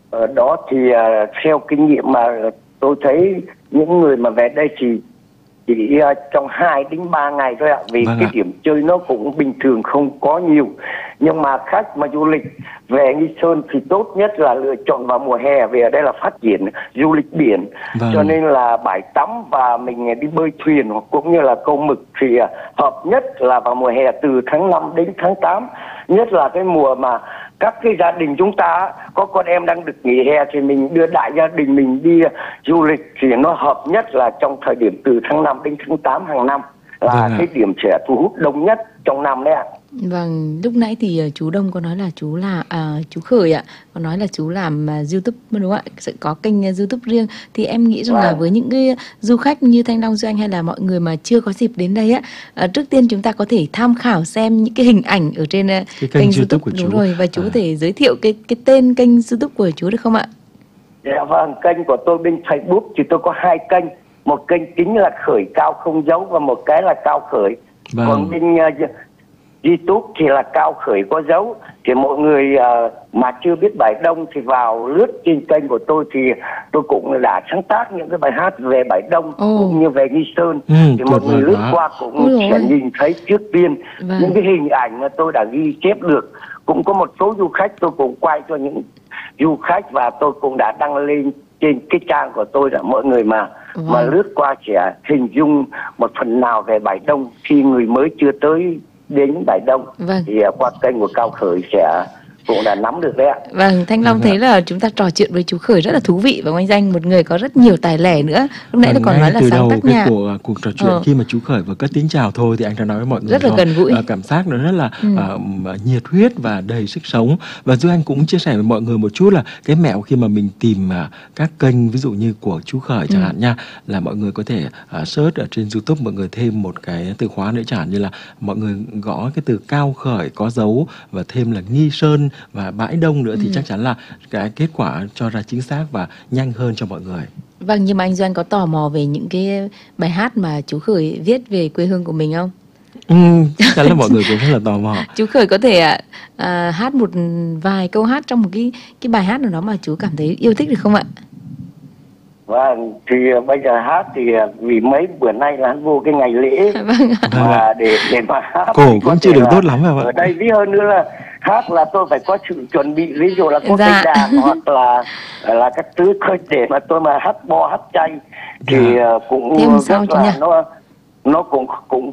Ở đó thì theo kinh nghiệm mà tôi thấy những người mà về đây thì chỉ trong 2 đến 3 ngày thôi ạ, vì Vâng cái ạ. điểm chơi nó cũng bình thường, không có nhiều. Nhưng mà khách mà du lịch về Nghi Sơn thì tốt nhất là lựa chọn vào mùa hè, vì ở đây là phát triển du lịch biển. Vâng. Cho nên là bãi tắm và mình đi bơi thuyền hoặc cũng như là câu mực thì hợp nhất là vào mùa hè từ tháng 5 đến tháng 8. Nhất là cái mùa mà các cái gia đình chúng ta có con em đang được nghỉ hè thì mình đưa đại gia đình mình đi du lịch thì nó hợp nhất là trong thời điểm từ tháng 5 đến tháng 8 hàng năm là Vâng ạ. cái điểm sẽ thu hút đông nhất trong năm đấy ạ. Vâng, lúc nãy thì chú Đông có nói là chú Khởi ạ, có nói là chú làm YouTube đúng không ạ? Sẽ có kênh YouTube riêng. Thì em nghĩ rằng là với những cái du khách như Thanh Long, Duy Anh hay là mọi người mà chưa có dịp đến đây á, trước tiên chúng ta có thể tham khảo xem những cái hình ảnh ở trên Cái kênh YouTube của đúng chú. rồi, và chú có thể giới thiệu cái tên kênh YouTube của chú được không ạ? Dạ vâng, kênh của tôi bên Facebook thì tôi có 2 kênh, một kênh chính là Khởi Cao Không Dấu và một cái là Cao Khởi. Vâng. Còn bên YouTube thì là Cao Khởi Có Dấu. Thì mọi người mà chưa biết Bãi Đông thì vào lướt trên kênh của tôi thì tôi cũng đã sáng tác những cái bài hát về Bãi Đông cũng như về Nghi Sơn. Thì mọi người lướt qua cũng sẽ nhìn thấy trước tiên những cái hình ảnh mà tôi đã ghi chép được. Cũng có một số du khách tôi cũng quay cho những du khách và tôi cũng đã đăng lên trên cái trang của tôi, là mọi người mà lướt qua sẽ hình dung một phần nào về Bãi Đông khi người mới chưa tới đến Bãi Đông. Thì qua kênh của Cao Khởi sẽ cũng đã nắm được đấy ạ. Vâng, Thanh Long thấy là chúng ta trò chuyện với chú Khởi rất là thú vị và oanh danh, một người có rất nhiều tài lẻ nữa. Lúc nãy còn nói là sáng tác nhạc. Của cuộc trò chuyện khi mà chú Khởi vừa cất tiếng chào thôi thì anh đã nói với mọi người rất là gần gũi, cảm giác nó rất là nhiệt huyết và đầy sức sống. Và Duy Anh cũng chia sẻ với mọi người một chút là cái mẹo khi mà mình tìm các kênh ví dụ như của chú Khởi chẳng hạn nha, là mọi người có thể search ở trên YouTube, mọi người thêm một cái từ khóa nữa, chẳng hạn như là mọi người gõ cái từ Cao Khởi Có Dấu và thêm là Nghi Sơn và Bãi Đông nữa thì chắc chắn là cái kết quả cho ra chính xác và nhanh hơn cho mọi người. Vâng, nhưng mà anh Doan có tò mò về những cái bài hát mà chú Khởi viết về quê hương của mình không? Chắc chắn là mọi người cũng rất là tò mò. Chú Khởi có thể hát một vài câu hát trong một cái bài hát nào đó mà chú cảm thấy yêu thích được không ạ? Vâng, thì bây giờ hát thì vì mấy bữa nay là vô cái ngày lễ mà để mà hát cổ cũng chưa được tốt lắm mà ở đây ví hơn nữa là hát là tôi phải có sự chuẩn bị, ví dụ là có cây đàn hoặc là các thứ khơi để mà tôi mà hát bo hát chay thì cũng rất là nó cũng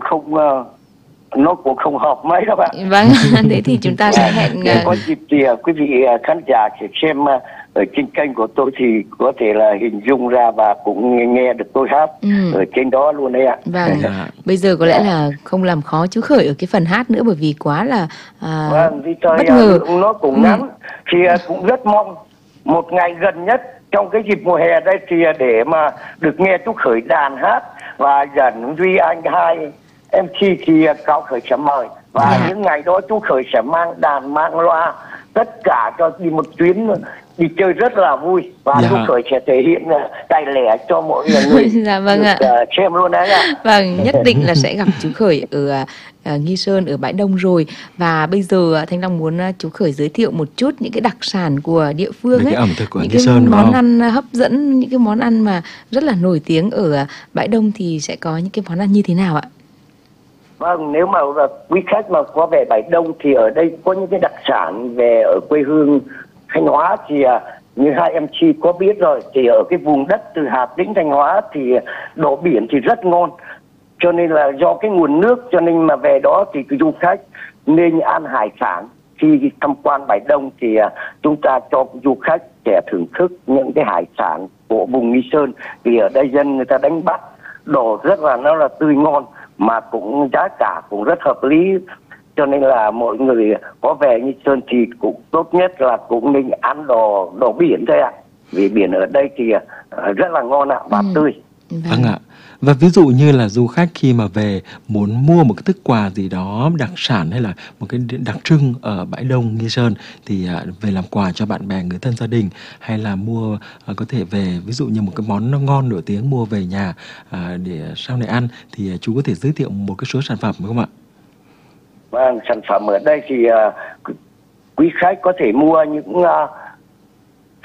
không hợp mấy đâu bạn. Vâng, thế thì chúng ta sẽ hẹn có dịp thì quý vị khán giả sẽ xem ở trên kênh của tôi thì có thể là hình dung ra và cũng nghe được tôi hát ở trên đó luôn đấy ạ. Vâng, bây giờ có lẽ là không làm khó chú Khởi ở cái phần hát nữa bởi vì quá là vì thời bất ngờ. Nó cũng ngắn thì cũng rất mong một ngày gần nhất trong cái dịp mùa hè đây thì để mà được nghe chú Khởi đàn hát và dẫn Duy Anh 2 MC thì Cao Khởi sẽ mời và những ngày đó chú Khởi sẽ mang đàn mang loa tất cả cho đi một chuyến đi chơi rất là vui và chú Khởi sẽ thể hiện tài lẻ cho mọi người xem luôn đấy ạ. Vâng, nhất định là sẽ gặp chú Khởi ở Nghi Sơn, ở Bãi Đông rồi. Và bây giờ Thanh Long muốn chú Khởi giới thiệu một chút những cái đặc sản của địa phương ấy, ẩm thực của những Nghi Sơn, món ăn hấp dẫn, những cái món ăn mà rất là nổi tiếng ở Bãi Đông thì sẽ có những cái món ăn như thế nào ạ? Vâng, nếu mà quý khách mà có về Bãi Đông thì ở đây có những cái đặc sản về ở quê hương Thanh Hóa thì như 2 MC có biết rồi, thì ở cái vùng đất từ Hà Tĩnh Thanh Hóa thì đồ biển thì rất ngon, cho nên là do cái nguồn nước cho nên mà về đó thì du khách nên ăn hải sản. Khi tham quan Bãi Đông thì chúng ta cho du khách sẽ thưởng thức những cái hải sản của vùng Nghi Sơn, vì ở đây dân người ta đánh bắt đồ rất là nó là tươi ngon mà cũng giá cả cũng rất hợp lý, cho nên là mọi người có về Nghi Sơn thì cũng tốt nhất là cũng nên ăn đồ biển thôi ạ, vì biển ở đây thì rất là ngon ạ và tươi. Vâng ạ. Và ví dụ như là du khách khi mà về muốn mua một cái thức quà gì đó đặc sản hay là một cái đặc trưng ở Bãi Đông Nghi Sơn thì về làm quà cho bạn bè người thân gia đình, hay là mua có thể về ví dụ như một cái món nó ngon nổi tiếng mua về nhà để sau này ăn, thì chú có thể giới thiệu một cái số sản phẩm không ạ? Vâng, sản phẩm ở đây thì quý khách có thể mua những